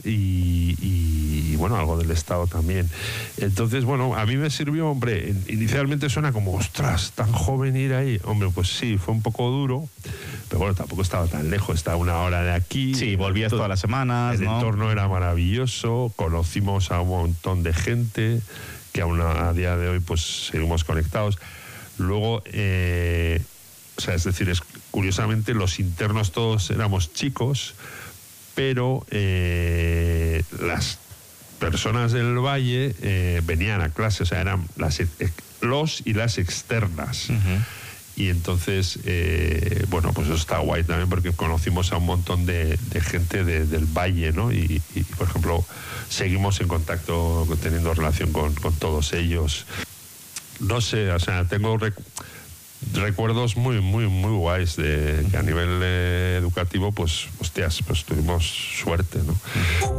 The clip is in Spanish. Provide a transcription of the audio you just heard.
y bueno, algo del Estado también. Entonces, bueno, a mí me sirvió, hombre, inicialmente suena como, ostras, tan joven ir ahí. Hombre, pues sí, fue un poco duro, pero bueno, tampoco estaba tan lejos, estaba 1 hora de aquí. Sí, volvías todas las semanas, el ¿no? entorno era maravilloso, conocimos a un montón de gente que aún a día de hoy pues seguimos conectados. Luego, o sea, es decir, curiosamente los internos todos éramos chicos, pero las personas del Valle venían a clase, o sea, eran los y las externas. Y entonces, bueno, pues eso está guay también porque conocimos a un montón de gente del Valle, ¿no? Y, por ejemplo, seguimos en contacto, teniendo relación con todos ellos. No sé, o sea, tengo recuerdos muy guays de que a nivel educativo, pues, hostias, pues tuvimos suerte, ¿no?